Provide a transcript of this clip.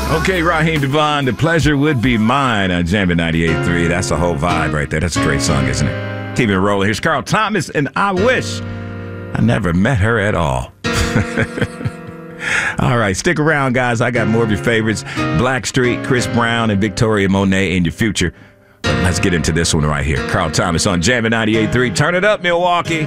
Okay, Raheem Devon, the pleasure would be mine on Jammin' 98.3. That's a whole vibe right there. That's a great song, isn't it? Keep it rolling. Here's Carl Thomas, and I wish I never met her at all. All right, stick around, guys. I got more of your favorites. Blackstreet, Chris Brown, and Victoria Monet in your future. But let's get into this one right here. Carl Thomas on Jammin' 98.3. Turn it up, Milwaukee.